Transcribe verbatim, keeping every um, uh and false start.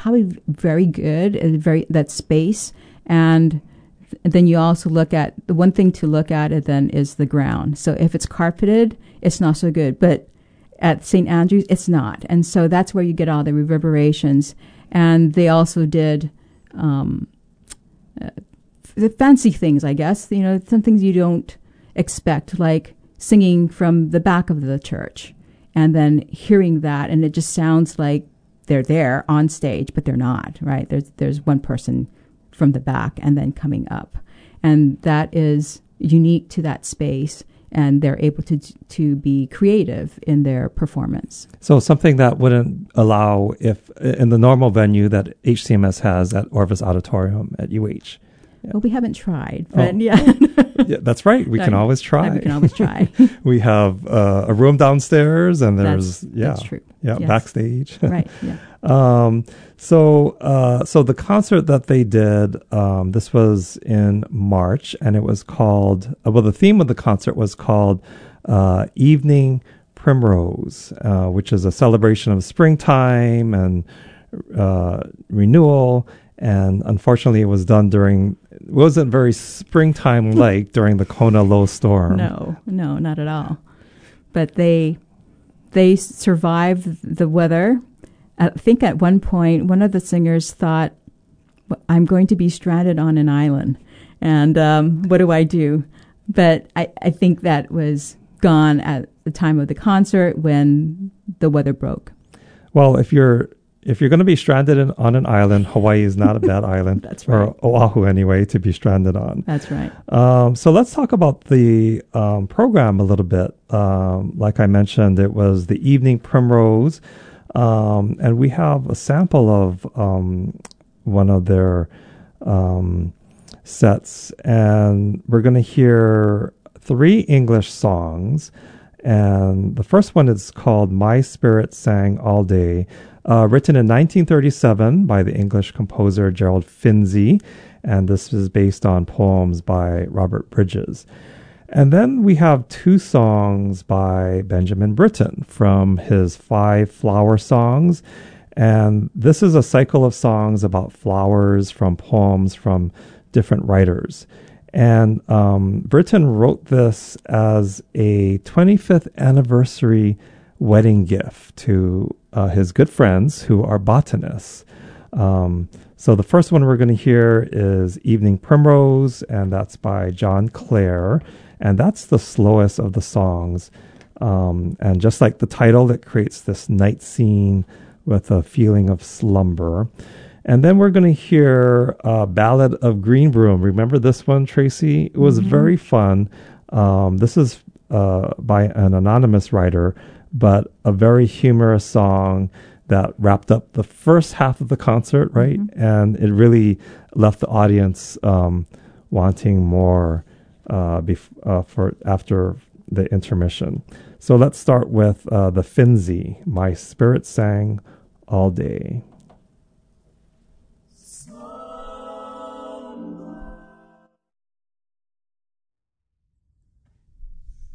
probably very good, uh, very that space. And th- then you also look at, the one thing to look at it then is the ground. So if it's carpeted, it's not so good. But at Saint Andrews, it's not. And so that's where you get all the reverberations. And they also did um, uh, the fancy things, I guess, you know, some things you don't expect, like singing from the back of the church and then hearing that. And it just sounds like they're there on stage, but they're not, right? There's, there's one person from the back and then coming up. And that is unique to that space. And they're able to to be creative in their performance. So something that wouldn't allow if in the normal venue that H C M S has at Orvis Auditorium at U H. Yeah. Well, we haven't tried, but oh. yeah. yeah. That's right. We no, can always try. We can always try. We have uh, a room downstairs, and there's that's, yeah, that's true. yeah, yes. backstage. Right. Yeah. um, so, uh, so the concert that they did, um, this was in March, and it was called. Uh, well, the theme of the concert was called uh, "Evening Primrose," uh, which is a celebration of springtime and uh, renewal. And unfortunately, it was done during. It wasn't very springtime-like during the Kona low storm. No, no, not at all. But they they survived the weather. I think at one point, one of the singers thought, I'm going to be stranded on an island. And um, what do I do? But I, I think that was gone at the time of the concert when the weather broke. Well, if you're if you're going to be stranded in, on an island, Hawaii is not a bad island. That's right. Or Oahu, anyway, to be stranded on. That's right. Um, so let's talk about the um, program a little bit. Um, like I mentioned, it was the Evening Primrose. Um, and we have a sample of um, one of their um, sets, and we're going to hear three English songs. And the first one is called My Spirit Sang All Day, uh, written in nineteen thirty-seven by the English composer Gerald Finzi, and this is based on poems by Robert Bridges. And then we have two songs by Benjamin Britten from his Five Flower Songs. And this is a cycle of songs about flowers from poems from different writers. And um, Britten wrote this as a twenty-fifth anniversary wedding gift to uh, his good friends who are botanists. Um, so the first one we're going to hear is Evening Primrose, and that's by John Clare. And that's the slowest of the songs. Um, and just like the title, it creates this night scene with a feeling of slumber. And then we're going to hear uh, Ballad of Greenbroom. Remember this one, Tracy? It was mm-hmm. very fun. Um, this is uh, by an anonymous writer, but a very humorous song that wrapped up the first half of the concert, right? Mm-hmm. And it really left the audience um, wanting more uh, bef- uh, for after the intermission. So let's start with uh, the Finzi, My Spirit Sang All Day.